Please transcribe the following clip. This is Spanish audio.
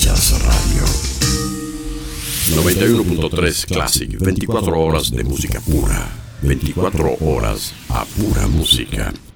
Jazz Radio 91.3 Classic, 24 horas de música pura, 24 horas a pura música.